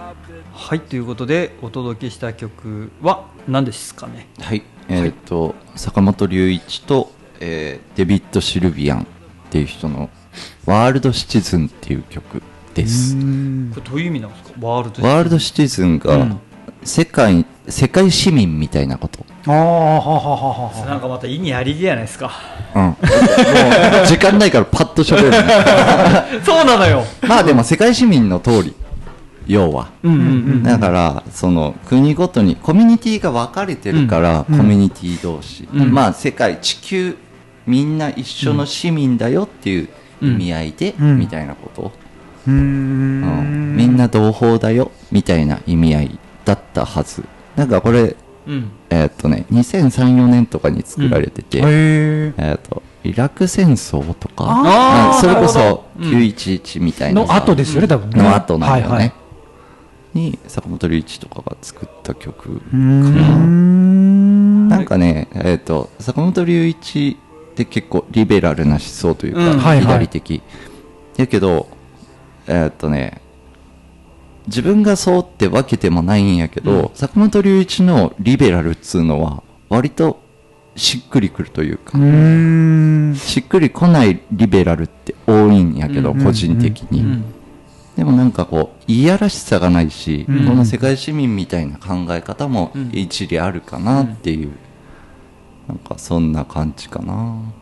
はい、ということでお届けした曲は何ですかね。 はい、坂本龍一と、デビッド・シルビアンっていう人のワールドシチズンっていう曲です。 これどういう意味なんですか。ワールドシチズンが、世界市民みたいなこと。 なんかまた意味ありげじゃないですか。 もう時間ないからパッと喋る、ね、 そうなのよ。 まあでも世界市民の通り、要は、だからその国ごとにコミュニティが分かれてるから、コミュニティ同士、まあ世界地球みんな一緒の市民だよっていう意味合いで、みたいなこと、みんな同胞だよみたいな意味合いだったはず。なんかこれ、2003、4年とかに作られてて、イラク戦争とか、それこそ911みたいなの後ですよね、多分ね。 の後なんだよね。に坂本龍一とかが作った曲かな。なんかね、坂本龍一って結構リベラルな思想というか、左的。だけど、自分がそうってわけでもないんやけど、坂本龍一のリベラルっつうのは割としっくりくるというか、しっくりこないリベラルって多いんやけど、個人的に。でもなんかこういやらしさがないし、この世界市民みたいな考え方も一理あるかなっていう、なんかそんな感じかな。